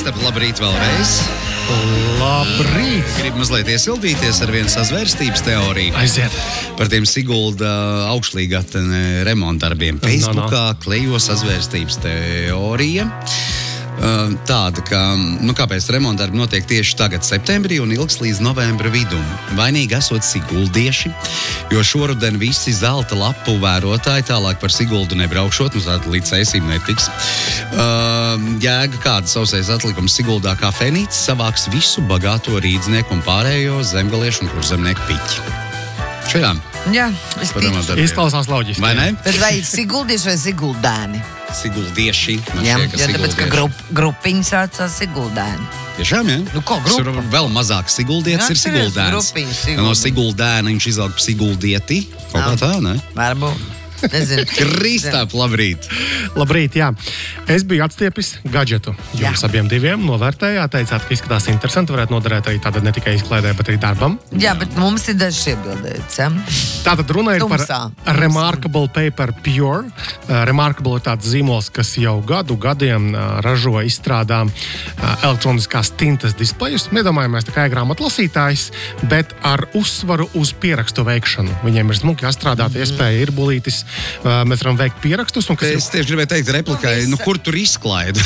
Kristap, labrīt vēlreiz. Labrīt! Gribu mazliet iesildīties ar vienu sazvērstības teoriju. Aiziet! Par tiem Sigulda augšlīgatne remontdarbiem. Facebookā klejo sazvērstības teorija. Tāda, ka, kāpēc remontdarbi notiek tieši tagad septembrī un ilgs līdz novembra vidum. Vainīgi esot siguldieši, jo šoruden visi zelta lapu vērotāji tālāk par Siguldu nebraukšot, tāda līdz eisīm netiks. Jēga kāda sausais atlikums Siguldā kā Fenīts savāks visu bagāto rīdznieku un pārējo zemgaliešu un kurzemnieku piķi. Šajām. Jā, es ticu. Izklausās loģiski. Vai ne? Bet vai siguldieši vai siguldēni? Siguldieši. Jā, tāpēc, ka grupiņas saucās siguldēni. Tiešām, jā? Nu, ko grupa? Ir vēl mazāk siguldietis, ir siguldēns. No siguldēna viņš izauga siguldieti. Kaut kā tā, ne? Varbūt. Nezinu. Kristap, labrīt. Labrīt, jā. Es biju atstiepis gadžetu. Jums abiem diviem novērtējāt, teicāt, ka izskatās interesanti, varētu noderēt arī tātad ne tikai izklaidē, bet arī darbam. Jā, bet mums ir dažs iebildēts, ja? Tātad runa ir Tumsā. par Remarkable Paper Pure. Remarkable ir tāds zīmols, kas jau gadiem ražo, izstrādā elektroniskās tintas displejus. Nedomājamies tā kā e-grāmatu lasītājs, bet ar uzsvaru uz pierakstu veikšanu. Viņiem ir smuki atstrādāta iespēja, ir bulītis. Mēs varam veikt pierakstus. Es tieši gribēju teikt replikai, kur tur izklaida?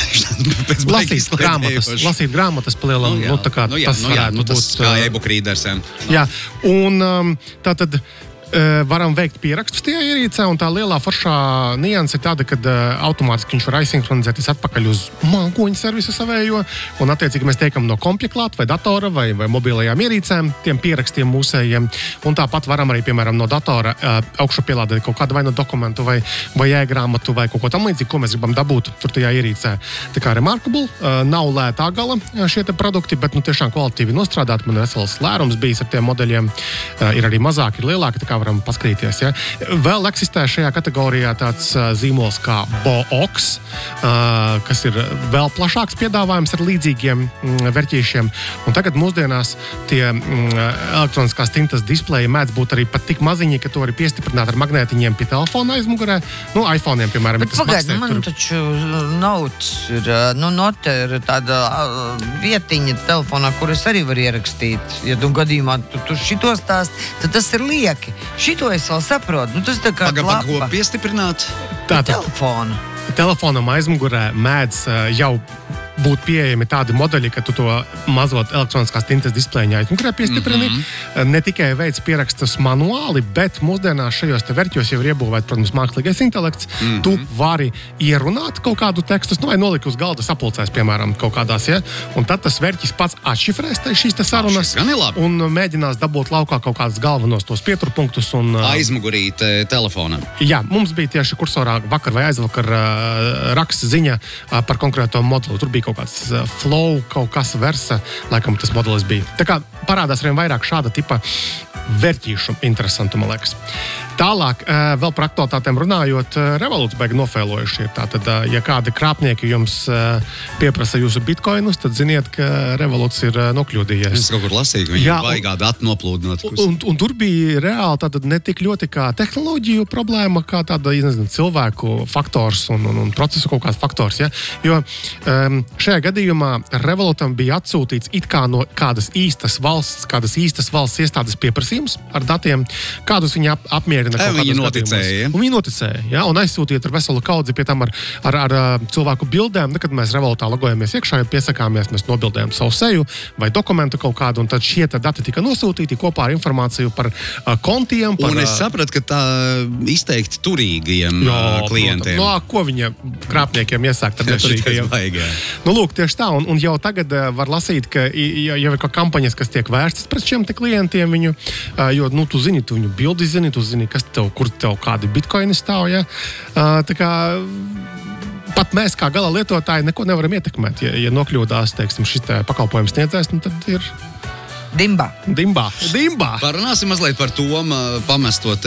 Lasīt grāmatas palielam. Tas varētu būt kā e-book readers. Jā, un tātad varam veikt pierakstus tajā ierīcē, un tā lielā foršā nianse ir tāda, ka automātiski viņš var aizsinhronizēties atpakaļ uz mākoņu servisu savējo, un attiecīgi mēs tiekam no kompja klāt, vai datora, vai mobilajām ierīcēm, tiem pierakstiem mūsējiem, un tāpat varam arī, piemēram, no datora augšu pielādēt kaut kādu vai no dokumentu, vai e-grāmatu, vai kaut ko tam līdzīgi, ko mēs gribam dabūt tur tajā ierīcē. Tā kā Remarkable, nav lētā gala šie te produkti, bet tiešām kvalitīvi nostrādāt, man ir vesels lērums bijis ar tiem modeļiem, ir arī mazāk, ir lielāki, tā kā varam paskatīties. Ja? Vēl eksistē šajā kategorijā tāds zīmols kā Bo-Ox, kas ir vēl plašāks piedāvājums ar līdzīgiem verķīšiem. Un tagad mūsdienās tie elektroniskās tintas displeji mēdz būt arī pat tik maziņi, ka to arī piestiprināt ar magnētiņiem pie telefona aizmugurē. iPhone'iem, piemēram. Bet pagaid, man taču Notes ir, Note ir tāda vietiņa telefonā, kur es arī varu ierakstīt. Ja tu gadījumā tu šito stāst, tad tas ir lieki. Šito es vēl saprotu. Tas tā kā klapa. Ko piestiprināt? Telefonu. Telefonam aizmugurē mēdz jau būt pieejami tādi modeļi, ka tu to mazot elektroniskās tintas displejiņā aizmugurē piestiprini. Ne tikai veids pierakstus manuāli, bet mūsdienās šajos te verķos jau ir iebūvēt, protams, mākslīgais intelekts. Tu vari ierunāt kaut kādu tekstus, vai nolikt uz galda sapulcēs, piemēram, kaut kādās, ja? Un tad tas verķis pats atšifrēs šīs te sarunas un mēģinās dabūt laukā kaut kādus galvenos tos pieturpunktus. Aizmugurīt telefonam. Jā, mums bija tieši kursorā vakar vai aizvakar raksts ziņa par konkrēto modeli. Tur bija kaut kāds flow, kaut kas versa, laikam tas modelis bija. Tā kā parādās arvien vairāk šāda tipa verķīšu interesantuma, liekas. Tālāk, vēl par aktualitātēm runājot, Revolūts baigi nofēlojuši ir. Tātad, ja kādi krāpnieki jums pieprasa jūsu bitkoinus, tad ziniet, ka Revolūts ir nokļūdījies. Es kaut kur lasīju, viņi baigā datu noplūdināt. Un tur bija reāli tātad ne tik ļoti kā tehnoloģiju problēma, kā tāda, cilvēku faktors un procesu kaut kāds faktors. Ja? Jo šajā gadījumā Revolūtam bija atsūtīts it kā no kādas īstas valsts iestādes pieprasījums ar datiem, kādus viņi apmierina. Viņi noticēja. Un viņi noticēja, ja? Un aizsūtiet ar veselu kaudzi pie tam ar cilvēku bildēm. Kad mēs Revolūtā logojamies iekšā, ja piesakāmies, mēs nobildējam savu seju vai dokumentu kaut kādu, un tad šie dati tika nosūtīti kopā ar informāciju par kontiem. Un es sapratu, ka tā izteikti turīgiem klientiem. Ko viņa krāpniekiem iesākt ar neturīgajiem? Lūk, tieši tā. Un jau tagad var lasīt, ka jau ir kampaņas, kas tiek vērstas pret šiem te klientiem viņu, jo, tu zini, tu viņu bildi zini, tu zini, kur tev kādi bitkoini stāv, ja? Tā kā pat mēs kā gala lietotāji neko nevaram ietekmēt. Ja nokļūdās, teiksim, šis pakalpojums sniedzējs, tad ir Dimbā. Parunāsim mazliet par to pamesto